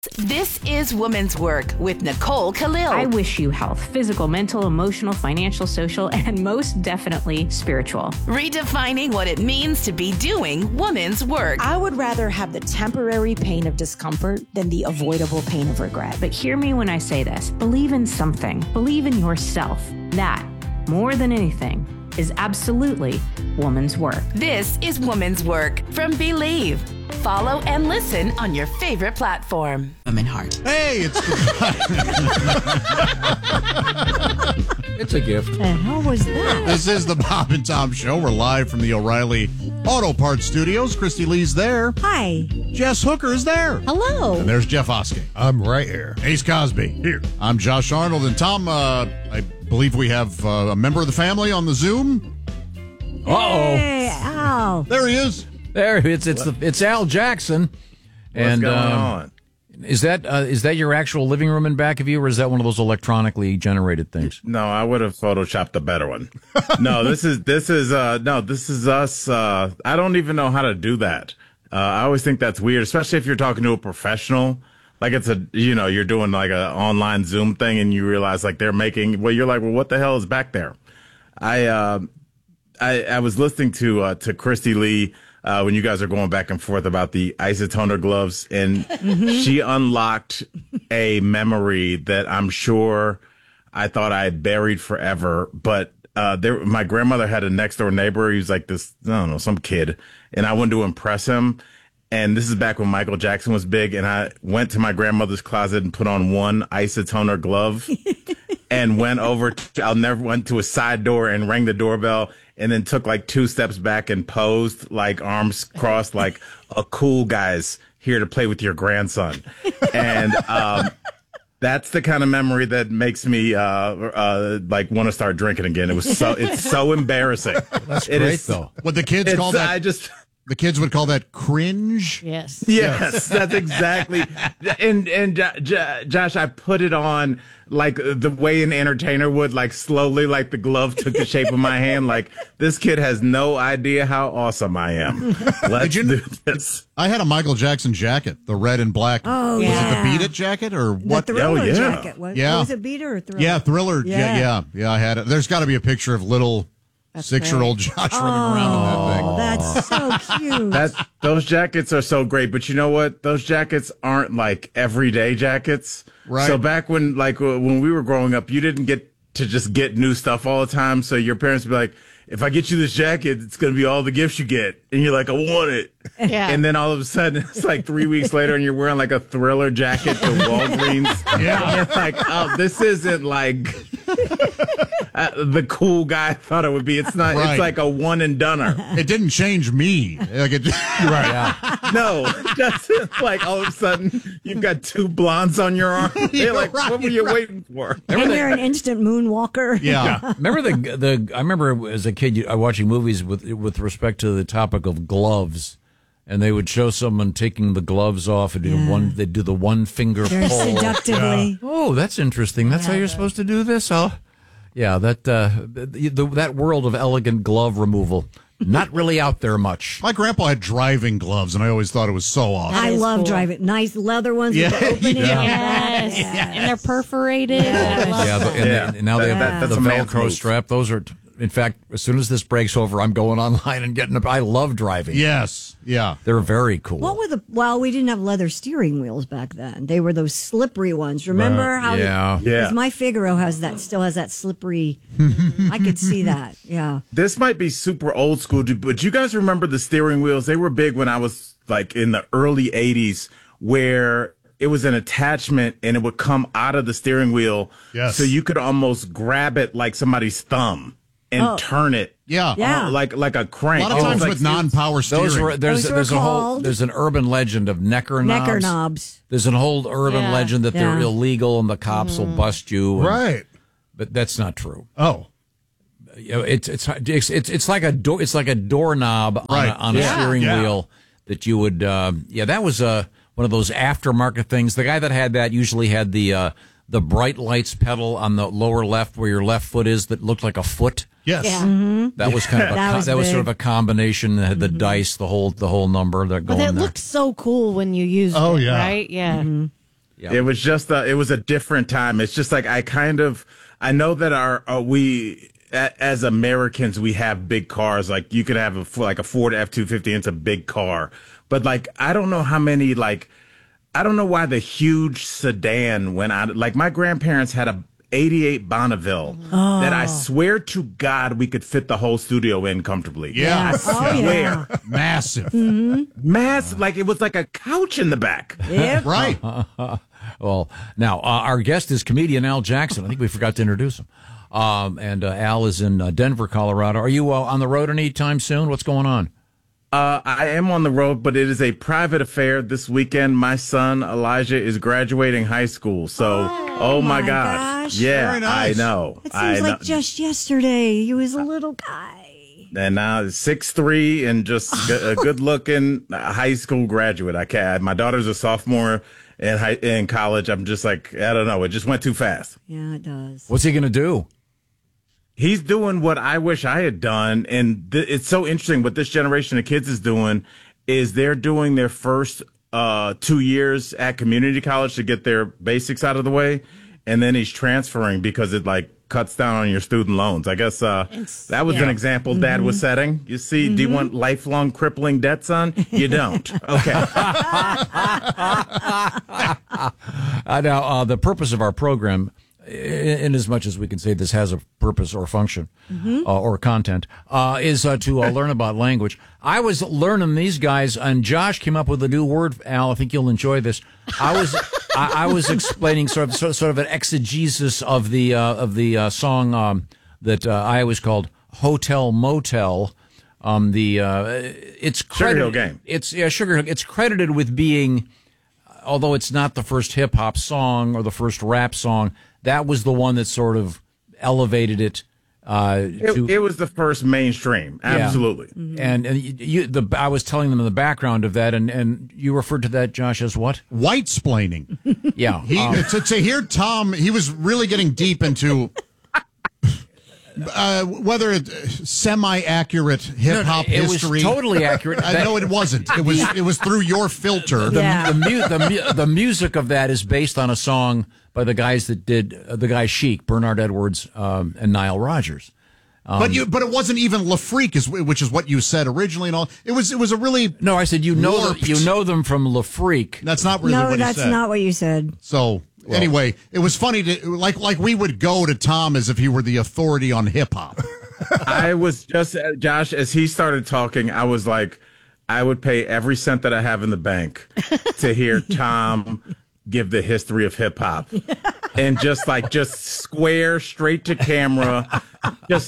This is Woman's Work with Nicole Khalil. I wish you health, physical, mental, emotional, financial, social, and most definitely spiritual. Redefining what it means to be doing woman's work. I would rather have the temporary pain of discomfort than the avoidable pain of regret. But hear me when I say this. Believe in something. Believe in yourself. That, more than anything, is absolutely woman's work. This is Woman's Work from Believe. Follow and listen on your favorite platform. Woman heart. Hey, it's It's a gift. The hell was that? This is the Bob and Tom Show. We're live from the O'Reilly Auto Parts Studios. Christy Lee's there. Hi. Jess Hooker is there. Hello. And there's Jeff Oskey. I'm right here. Ace Cosby. Here. I'm Josh Arnold. And Tom, I believe we have a member of the family on the Zoom. Uh-oh. Hey, ow. There he is. There, it's Al Jackson. What's going on? Is that your actual living room in back of you, or is that one of those electronically generated things? No, I would have photoshopped a better one. No, this is us. I don't even know how to do that. I always think that's weird, especially if you're talking to a professional. Like it's you're doing like an online Zoom thing and you realize like they're making, well, you're like, well, what the hell is back there? I was listening to Christy Lee, when you guys are going back and forth about the isotoner gloves, and she unlocked a memory that I'm sure I thought I had buried forever. But my grandmother had a next door neighbor. He was like this, I don't know, some kid, and I wanted to impress him. And this is back when Michael Jackson was big, and I went to my grandmother's closet and put on one isotoner glove and went to a side door and rang the doorbell, and then took like 2 steps back and posed, like arms crossed, like a cool guy's here to play with your grandson. And that's the kind of memory that makes me like want to start drinking again. It's so embarrassing. That's great, though. What the kids call that? The kids would call that cringe. Yes. Yes, that's exactly. And Josh, I put it on like the way an entertainer would, like slowly, like the glove took the shape of my hand. Like, this kid has no idea how awesome I am. Let's do this. I had a Michael Jackson jacket, the red and black. Oh, was yeah. it the Beat It jacket or what? The Thriller yeah. jacket. Yeah. Was it Beat It or Thriller? Yeah, Thriller. Yeah. Yeah, I had it. There's got to be a picture of little six-year-old Josh running around in that thing. That's so cute. Those jackets are so great, but you know what? Those jackets aren't like everyday jackets. Right. So back when we were growing up, you didn't get to just get new stuff all the time. So your parents would be like, if I get you this jacket, it's going to be all the gifts you get. And you're like, I want it. Yeah. And then all of a sudden, it's like 3 weeks later and you're wearing like a Thriller jacket to Walgreens. Yeah. And you're like, oh, this isn't like the cool guy thought it would be. It's not. Right. It's like a one and doneer. It didn't change me. Like it, Right. Yeah. No, just like all of a sudden you've got 2 blondes on your arm. They're like, Right, what were you right. waiting for? And you're an instant moonwalker. Yeah. Remember I remember as a kid watching movies with respect to the topic of gloves, and they would show someone taking the gloves off and they'd do the one finger Very pull. seductively. Oh, that's interesting. That's how you're supposed to do this. Yeah, that world of elegant glove removal, not really out there much. My grandpa had driving gloves, and I always thought it was so awesome. I love driving. Nice leather ones with the opening. Yes. And they're perforated. And now they have the That's a man's Velcro move. strap. Those are, in fact, as soon as this breaks over, I'm going online and getting I love driving. Yes. Yeah. They're very cool. What were well, we didn't have leather steering wheels back then. They were those slippery ones. Remember how? Yeah. Yeah. 'cause my Figaro still has that slippery. I could see that. Yeah. This might be super old school, but you guys remember the steering wheels? They were big when I was like in the early 80s, where it was an attachment and it would come out of the steering wheel. Yes. So you could almost grab it like somebody's thumb and turn it. Yeah. Yeah. Like a crank. A lot of It was times like- with non-power steering. Those were called there's an urban legend of necker knobs. necker knobs. There's an whole urban Yeah. legend that they're Yeah. illegal and the cops will bust you. And- Right. But that's not true. Oh. You know, it's like a door. It's like a doorknob Right. on a steering wheel that you would. That was one of those aftermarket things. The guy that had that usually had the bright lights pedal on the lower left where your left foot is that looked like a foot. Yes. Yeah. That was kind of That was sort of big. a combination. It had the dice, the whole number that But going that there. looked so cool when you used it. Oh, yeah. Right? Yeah. It was just it was a different time. It's just like I know that we as Americans we have big cars. Like you could have a Ford F-250. It's a big car, but like I don't know how many I don't know why the huge sedan went out. Like my grandparents had a 88 Bonneville that I swear to God we could fit the whole studio in comfortably. Yeah. Yes. Oh, yeah. Massive. Massive. Like it was like a couch in the back. Yep. Right. Well, now our guest is comedian Al Jackson. I think we forgot to introduce him. And Al is in Denver, Colorado. Are you on the road anytime soon? What's going on? I am on the road, but it is a private affair this weekend. My son Elijah is graduating high school, so oh my gosh, yeah, Very nice. I know. It seems like know. just yesterday he was a little guy. And now 6'3" and just a good-looking high school graduate. I can't. My daughter's a sophomore in college. I'm just like I don't know. It just went too fast. Yeah, it does. What's he going to do? He's doing what I wish I had done, and it's so interesting. What this generation of kids is doing is they're doing their first 2 years at community college to get their basics out of the way, and then he's transferring because it cuts down on your student loans. I guess that was an example Dad was setting. You see, do you want lifelong crippling debt, son? You don't. Okay. Now, the purpose of our program, in as much as we can say this has a purpose or function or content, is to learn about language. I was learning these guys, and Josh came up with a new word. Al, I think you'll enjoy this. I was explaining sort of an exegesis of the song that I always called Hotel Motel. It's credited, Sugar Hill Gang. Sugar Hill. It's credited with being, although it's not the first hip hop song or the first rap song, that was the one that sort of elevated it. It was the first mainstream, absolutely. Yeah. And I was telling them the background of that, and you referred to that, Josh, as what? White-splaining. Yeah. To hear Tom, he was really getting deep into whether it's semi-accurate hip-hop history. It was totally accurate. No, it wasn't. It was through your filter. The music of that is based on a song by the guys that did the guy Chic, Bernard Edwards, and Nile Rodgers. But it wasn't even La Freak, which is what you said originally, and all. It was a really no. I said you know them from La Freak. That's not really what you said. No, that's not what you said. So anyway, it was funny to like we would go to Tom as if he were the authority on hip hop. I was just Josh as he started talking. I was like, I would pay every cent that I have in the bank to hear Tom give the history of hip hop and just square straight to camera. Just,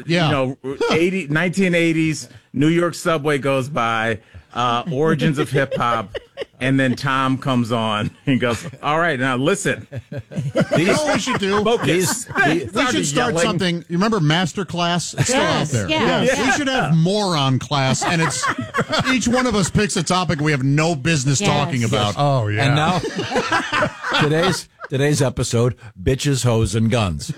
1980s New York subway goes by, origins of hip hop. And then Tom comes on and goes, all right, now listen. You know what we should do? Focus. We should start something. You remember Master Class? It's still out there. Yes. We should have Moron Class, and it's each one of us picks a topic we have no business talking about. Oh, yeah. And now, today's episode, bitches, hoes, and guns.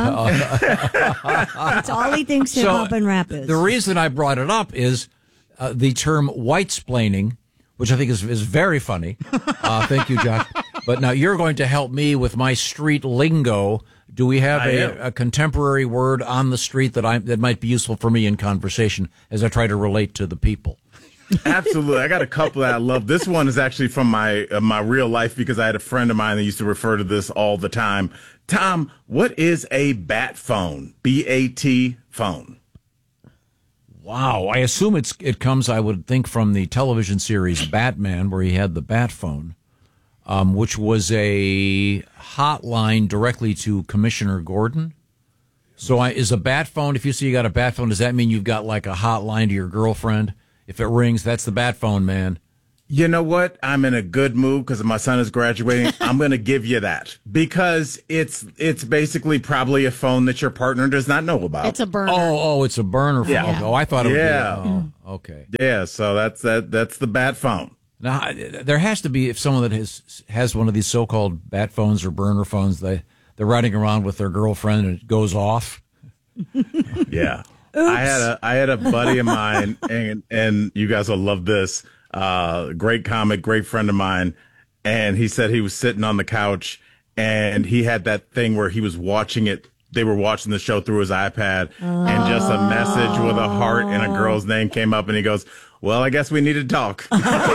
That's all he thinks hip hop and rap is. The reason I brought it up is the term white-splaining, which I think is very funny. Thank you, Josh. But now you're going to help me with my street lingo. Do we have a contemporary word on the street that might be useful for me in conversation as I try to relate to the people? Absolutely. I got a couple that I love. This one is actually from my real life because I had a friend of mine that used to refer to this all the time. Tom, what is a bat phone? B-A-T phone. Wow, I assume it comes, I would think, from the television series Batman, where he had the bat phone, which was a hotline directly to Commissioner Gordon. So is a bat phone, if you see you got a bat phone, does that mean you've got like a hotline to your girlfriend? If it rings, that's the bat phone, man. You know what? I'm in a good mood because my son is graduating. I'm going to give you that because it's basically probably a phone that your partner does not know about. It's a burner. Oh, it's a burner phone. Yeah. Oh, I thought it would be. Yeah. Okay. Yeah, so that's the bat phone. Now, there has to be, if someone that has one of these so-called bat phones or burner phones, they're riding around with their girlfriend and it goes off. Yeah. I had a buddy of mine, and you guys will love this. Great comic, great friend of mine. and he said he was sitting on the couch and he had that thing where he was watching it. They were watching the show through his iPad, and just a message with a heart and a girl's name came up, and he goes, "Well, I guess we need to talk."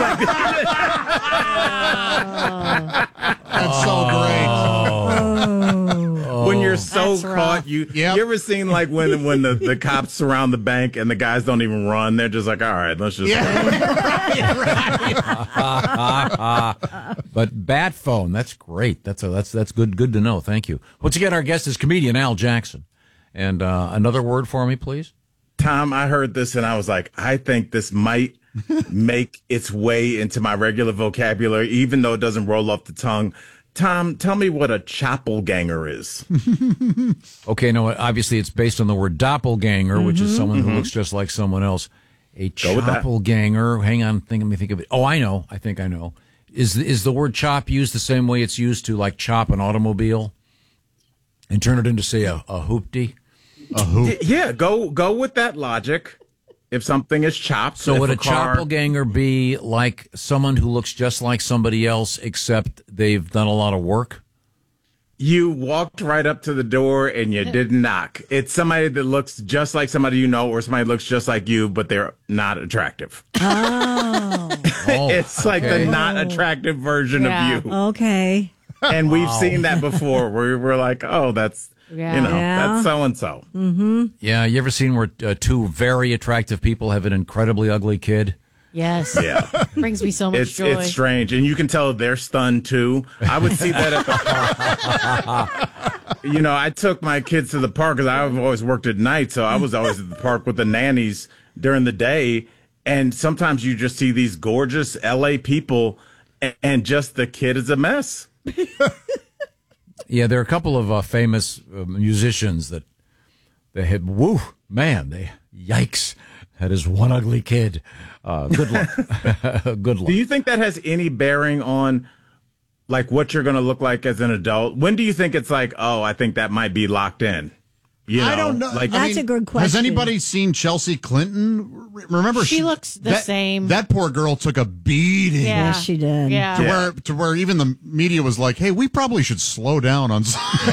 That's so great. When you're so That's caught, rough. you ever seen like when the cops surround the bank and the guys don't even run? They're just like, all right, let's just. But bat phone, that's great. That's good to know. Thank you. Once again, our guest is comedian Al Jackson. And another word for me, please. Tom, I heard this and I was like, I think this might make its way into my regular vocabulary, even though it doesn't roll off the tongue. Tom, tell me what a choppelganger is. Okay, no, obviously it's based on the word doppelganger, which is someone who looks just like someone else. A Go with that. choppelganger. Hang on, let me think of it. Oh, I know. I think I know. Is the word chop used the same way it's used to like chop an automobile and turn it into, say, a hoopty? A hoop. Yeah, go with that logic. If something is chopped, So if would a car- choppelganger be like someone who looks just like somebody else, except they've done a lot of work? You walked right up to the door and you didn't knock. It's somebody that looks just like somebody you know, or somebody that looks just like you, but they're not attractive. Oh, It's like okay. the not attractive version Yeah. of you. okay. And we've seen that before where we're like, oh, that's, Yeah. that's so-and-so. Yeah, you ever seen where two very attractive people have an incredibly ugly kid? Yes. Yeah. Brings me so much It's joy. strange. And you can tell they're stunned too. I would see that at the park. I took my kids to the park because I've always worked at night. So I was always at the park with the nannies during the day. And sometimes you just see these gorgeous LA people and just the kid is a mess. Yeah, there are a couple of famous musicians that they had, yikes, that is one ugly kid. Good luck. Good luck. Do you think that has any bearing on like what you're going to look like as an adult? When do you think it's like, oh, I think that might be locked in? I don't know. Like, That's a good question. Has anybody seen Chelsea Clinton? Remember, She looks the same. That poor girl took a beating. Yeah. Yes, she did. Yeah. To where even the media was like, "Hey, we probably should slow down on."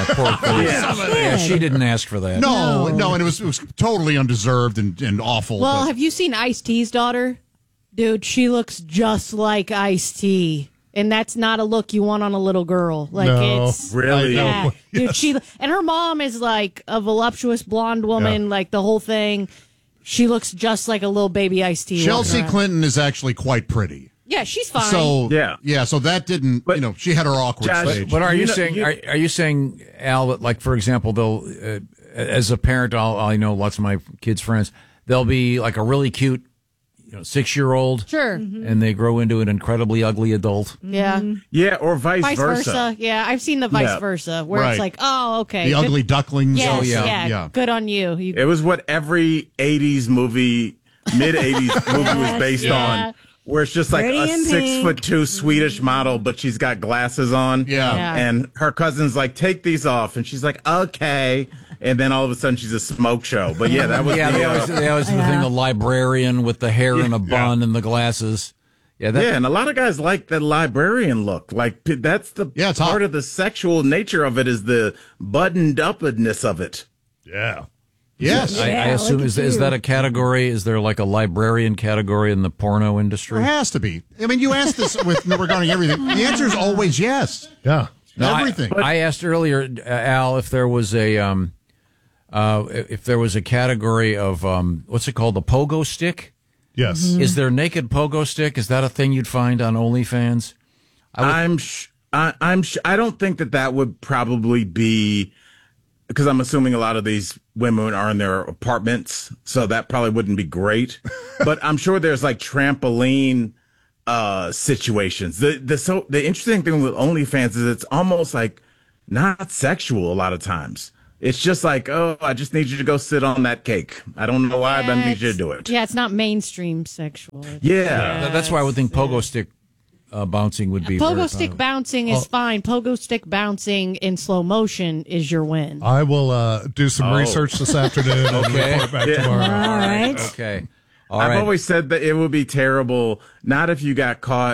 Yeah, she didn't ask for that. No, and it was totally undeserved and awful. Well, but- have you seen Ice-T's daughter? Dude, she looks just like Ice-T. And that's not a look you want on a little girl. Like No. it's really? yeah. Dude, and her mom is like a voluptuous blonde woman, like the whole thing. She looks just like a little baby Ice-T. Chelsea walking around. Clinton is actually quite pretty. Yeah, she's fine. So Yeah. so that didn't. She had her awkward Josh, stage. But are you know- saying you- are you saying, Al, that like for example, they'll as a parent, I know lots of my kids' friends, they'll be like a really cute, 6-year-old, Sure. and they grow into an incredibly ugly adult. Yeah. Yeah, or vice Versa. Yeah, I've seen the vice Yeah. versa where Right. it's like, oh, okay. the good- ugly ducklings. Yes, Oh, yeah. yeah. Good on you. It was what every 80s movie, mid-80s movie was based Yeah. on, where it's just like Pretty a in pink. 6'2" Swedish model, but she's got glasses on. Yeah. And her cousin's like, take these off. And she's like, okay. And then all of a sudden she's a smoke show. But yeah, that was Yeah, the, they always do the thing, the librarian with the hair and a bun and the glasses. Yeah, yeah, and a lot of guys like the librarian look. Like that's the it's hot. part of the sexual nature of it is the buttoned upness of it. Yeah. Yes. I assume look is at that you. a category? Is there like a librarian category in the porno industry? There has to be. I mean, you asked this regarding everything. The answer is always yes. Yeah. No, Everything. I asked earlier, Al, if there was a category of what's it called, the pogo stick? Yes. Is there naked pogo stick? Is that a thing you'd find on OnlyFans? I don't think that would probably be, because I'm assuming a lot of these women are in their apartments, so that probably wouldn't be great. But I'm sure there's like trampoline situations. The interesting thing with OnlyFans is it's almost like not sexual a lot of times. It's just like, oh, I just need you to go sit on that cake. I don't know why, but I need you to do it. Yeah, it's not mainstream sexual. Yeah. That's why I would think pogo stick bouncing would be Pogo very stick popular. bouncing is fine. Pogo stick bouncing in slow motion is your win. I will do some research this afternoon and Okay. report back Yeah. tomorrow. All right. Okay. All I've right. always said that it would be terrible, not if you got caught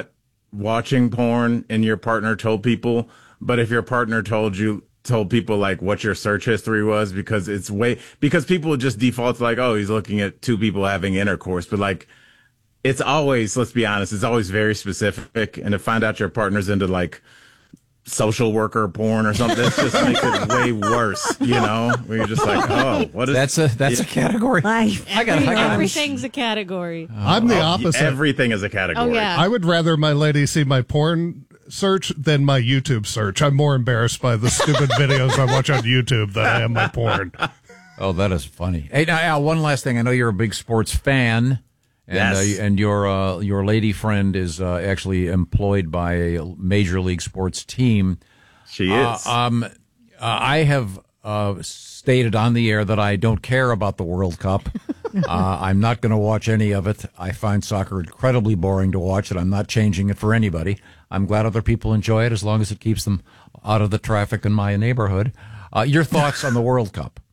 watching porn and your partner told people, but if your partner told people like what your search history was, because people just default to like, oh, he's looking at two people having intercourse, but like it's always, let's be honest, it's always very specific. And to find out your partner's into like social worker porn or something, that just makes it way worse, you know? Where you're just like, oh, what is that's a category. Everything's a category. I'm the opposite. Everything is a category. Oh, yeah. I would rather my lady see my porn search than my YouTube search. I'm more embarrassed by the stupid videos I watch on YouTube than I am my porn. Oh, that is funny. Hey, now, Al, one last thing. I know you're a big sports fan. And, yes. And your lady friend is actually employed by a major league sports team. She is. I have stated on the air that I don't care about the World Cup. I'm not going to watch any of it. I find soccer incredibly boring to watch, and I'm not changing it for anybody. I'm glad other people enjoy it as long as it keeps them out of the traffic in my neighborhood. Your thoughts on the World Cup?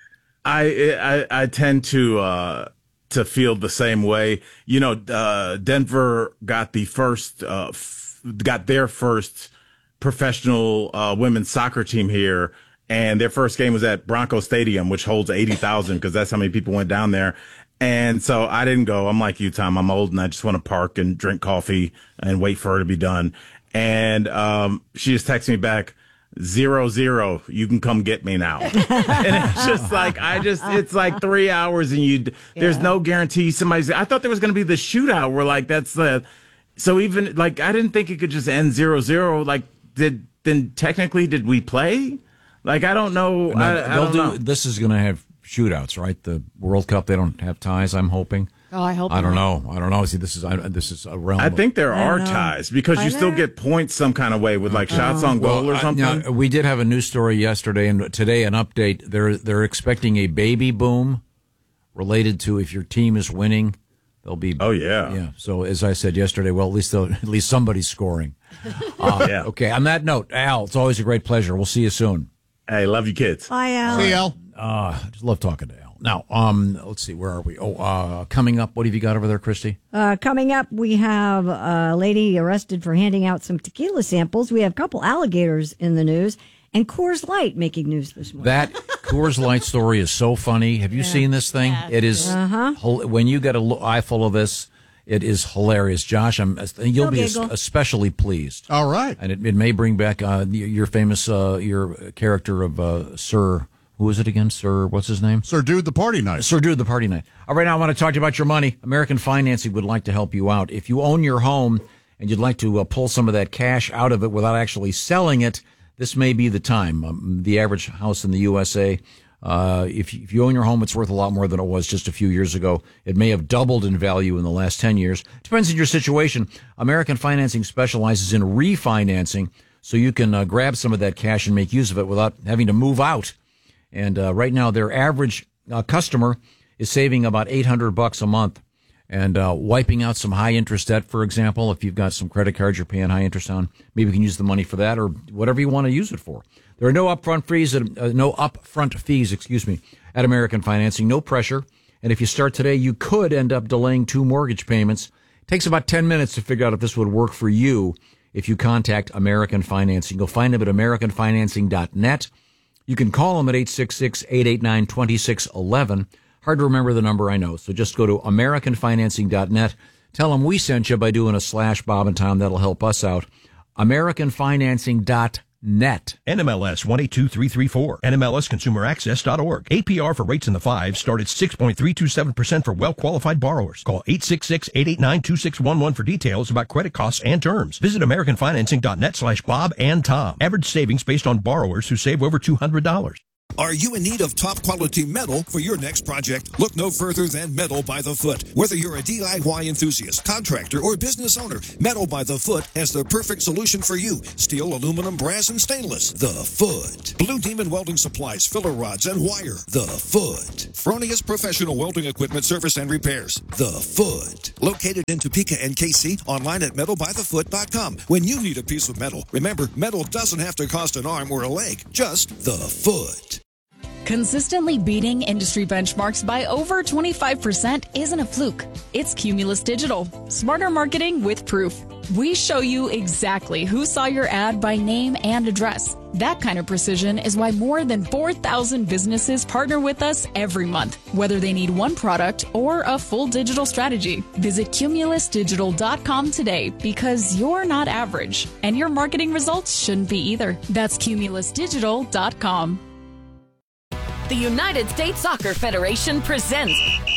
I tend to feel the same way. You know, Denver got their first professional women's soccer team here, and their first game was at Bronco Stadium, which holds 80,000 because that's how many people went down there. And so I didn't go. I'm like you, Tom. I'm old and I just want to park and drink coffee and wait for her to be done. And she just texted me back, 0-0, you can come get me now. And it's just like, it's like 3 hours and there's no guarantee I thought there was going to be the shootout where like so even like, I didn't think it could just end 0-0. Like technically did we play? Like, I don't know. I don't know. This is going to have shootouts, right? The World Cup, they don't have ties, I'm hoping. Oh, I hope. I don't know. See, this is a realm. I think there are ties because you still get points some kind of way with like shots on goal or something. We did have a news story yesterday, and today an update. They're expecting a baby boom related to if your team is winning, they'll be. Oh yeah, yeah. So as I said yesterday, well, at least somebody's scoring. Yeah. Okay. On that note, Al, it's always a great pleasure. We'll see you soon. Hey, love you, kids. Bye, Al. See Al. Just love talking to Al. Now, let's see, where are we? Coming up, what have you got over there, Christy? Coming up, we have a lady arrested for handing out some tequila samples. We have a couple alligators in the news, and Coors Light making news this morning. That Coors Light story is so funny. Have you seen this thing? Yes. It is, when you get an eye full of this, it is hilarious. Josh, you'll be especially pleased. All right. And it may bring back your famous, your character of Sir... Who is it again? Sir, what's his name? Sir Dude the Party Night. Sir Dude the Party Night. All right, now I want to talk to you about your money. American Financing would like to help you out. If you own your home and you'd like to pull some of that cash out of it without actually selling it, this may be the time. The average house in the USA, if you own your home, it's worth a lot more than it was just a few years ago. It may have doubled in value in the last 10 years. Depends on your situation. American Financing specializes in refinancing, so you can grab some of that cash and make use of it without having to move out. And right now, their average customer is saving about $800 a month, and wiping out some high interest debt. For example, if you've got some credit cards you're paying high interest on, maybe you can use the money for that or whatever you want to use it for. There are no upfront fees. At American Financing. No pressure. And if you start today, you could end up delaying 2 mortgage payments. It takes about 10 minutes to figure out if this would work for you. If you contact American Financing, you'll find them at AmericanFinancing.net. You can call them at 866-889-2611. Hard to remember the number, I know. So just go to AmericanFinancing.net. Tell them we sent you by doing a /Bob and Tom. That'll help us out. AmericanFinancing.net. NMLS 122334. NMLSConsumerAccess.org. APR for rates in the 5s start at 6.327% for well-qualified borrowers. Call 866-889-2611 for details about credit costs and terms. Visit AmericanFinancing.net/Bob and Tom. Average savings based on borrowers who save over $200. Are you in need of top-quality metal for your next project? Look no further than Metal by the Foot. Whether you're a DIY enthusiast, contractor, or business owner, Metal by the Foot has the perfect solution for you. Steel, aluminum, brass, and stainless. The Foot. Blue Demon Welding Supplies, filler rods, and wire. The Foot. Fronius Professional Welding Equipment Service and Repairs. The Foot. Located in Topeka and KC, online at metalbythefoot.com. When you need a piece of metal, remember, metal doesn't have to cost an arm or a leg. Just the Foot. Consistently beating industry benchmarks by over 25% isn't a fluke. It's Cumulus Digital. Smarter marketing with proof. We show you exactly who saw your ad by name and address. That kind of precision is why more than 4,000 businesses partner with us every month, whether they need one product or a full digital strategy. Visit CumulusDigital.com today because you're not average, and your marketing results shouldn't be either. That's CumulusDigital.com. The United States Soccer Federation presents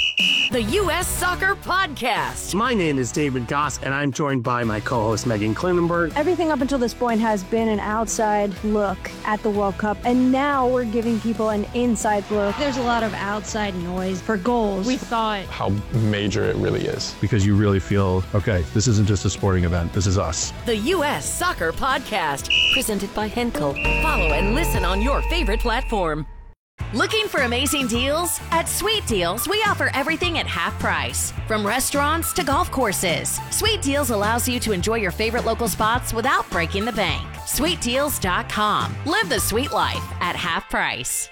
the U.S. Soccer Podcast. My name is David Goss, and I'm joined by my co-host Megan Klinenberg. Everything up until this point has been an outside look at the World Cup, and now we're giving people an inside look. There's a lot of outside noise for goals. We thought how major it really is, because you really feel, okay, this isn't just a sporting event, this is us. The U.S. Soccer Podcast, presented by Henkel. Follow and listen on your favorite platform. Looking for amazing deals? At Sweet Deals, we offer everything at half price. From restaurants to golf courses, Sweet Deals allows you to enjoy your favorite local spots without breaking the bank. SweetDeals.com. Live the sweet life at half price.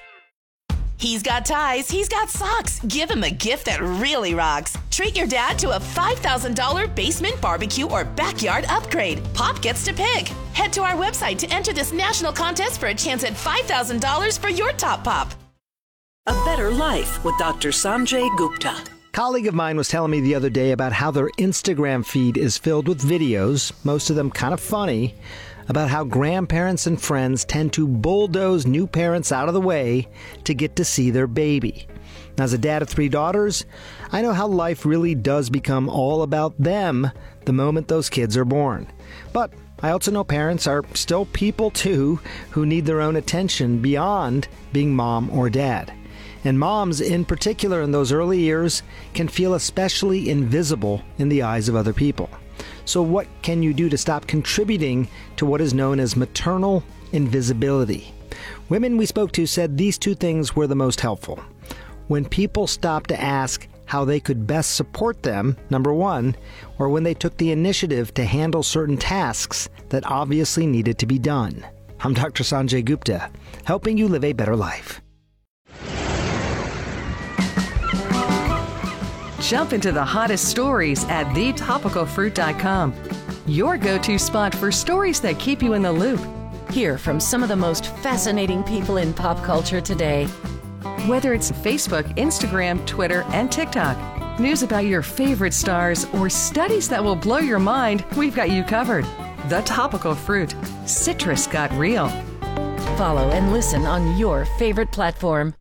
He's got ties, he's got socks. Give him a gift that really rocks. Treat your dad to a $5,000 basement barbecue or backyard upgrade. Pop gets to pick. Head to our website to enter this national contest for a chance at $5,000 for your top pop. A Better Life with Dr. Sanjay Gupta. A colleague of mine was telling me the other day about how their Instagram feed is filled with videos, most of them kind of funny, about how grandparents and friends tend to bulldoze new parents out of the way to get to see their baby. Now, as a dad of 3 daughters, I know how life really does become all about them the moment those kids are born. But I also know parents are still people too who need their own attention beyond being mom or dad. And moms, in particular in those early years, can feel especially invisible in the eyes of other people. So what can you do to stop contributing to what is known as maternal invisibility? Women we spoke to said these 2 things were the most helpful. When people stopped to ask how they could best support them, number 1, or when they took the initiative to handle certain tasks that obviously needed to be done. I'm Dr. Sanjay Gupta, helping you live a better life. Jump into the hottest stories at thetopicalfruit.com. Your go-to spot for stories that keep you in the loop. Hear from some of the most fascinating people in pop culture today. Whether it's Facebook, Instagram, Twitter, and TikTok, news about your favorite stars, or studies that will blow your mind, we've got you covered. The Topical Fruit. Citrus got real. Follow and listen on your favorite platform.